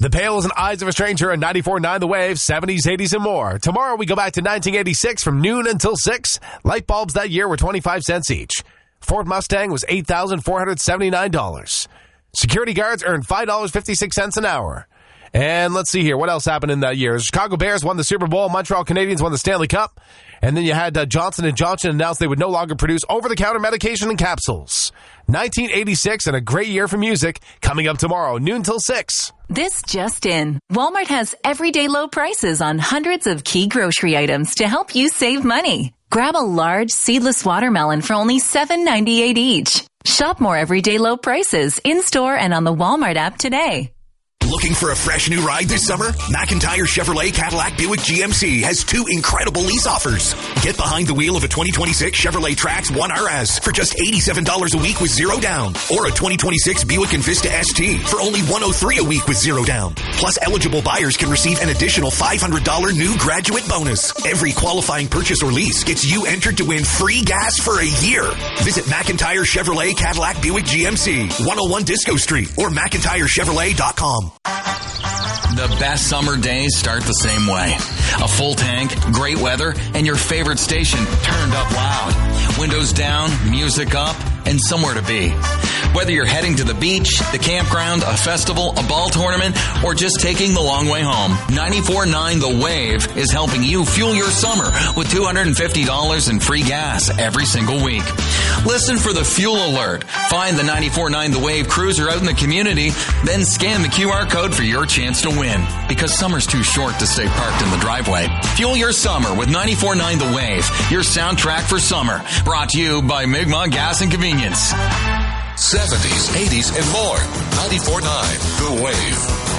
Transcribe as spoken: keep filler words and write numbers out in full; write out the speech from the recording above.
The Pales and Eyes of a Stranger and ninety-four point nine The Wave, seventies, eighties, and more. Tomorrow we go back to nineteen eighty-six from noon until six. Light bulbs that year were twenty-five cents each. Ford Mustang was eight thousand four hundred seventy-nine dollars. Security guards earned five dollars and fifty-six cents an hour. And let's see here. What else happened in that year? The Chicago Bears won the Super Bowl. Montreal Canadiens won the Stanley Cup. And then you had uh, Johnson and Johnson announce they would no longer produce over-the-counter medication and capsules. nineteen eighty-six and a great year for music coming up tomorrow, noon till six. This just in. Walmart has everyday low prices on hundreds of key grocery items to help you save money. Grab a large seedless watermelon for only seven ninety-eight each. Shop more everyday low prices in-store and on the Walmart app today. Looking for a fresh new ride this summer? McIntyre Chevrolet Cadillac Buick G M C has two incredible lease offers. Get behind the wheel of a twenty twenty-six Chevrolet Trax one R S for just eighty-seven dollars a week with zero down. Or a twenty twenty-six Buick Envista S T for only one hundred three dollars a week with zero down. Plus, eligible buyers can receive an additional five hundred dollars new graduate bonus. Every qualifying purchase or lease gets you entered to win free gas for a year. Visit McIntyre Chevrolet Cadillac Buick G M C, one oh one Disco Street, or McIntyre Chevrolet dot com. The best summer days start the same way. A full tank, great weather, and your favorite station turned up loud. Windows down, music up, and somewhere to be. Whether you're heading to the beach, the campground, a festival, a ball tournament, or just taking the long way home, ninety-four point nine The Wave is helping you fuel your summer with two hundred fifty dollars in free gas every single week. Listen for the fuel alert. Find the ninety-four point nine The Wave cruiser out in the community, then scan the Q R code for your chance to win. Because summer's too short to stay parked in the driveway. Fuel your summer with ninety-four point nine The Wave, your soundtrack for summer. Brought to you by Mi'kmaq Gas and Convenience. seventies, eighties, and more. ninety-four point nine The Wave.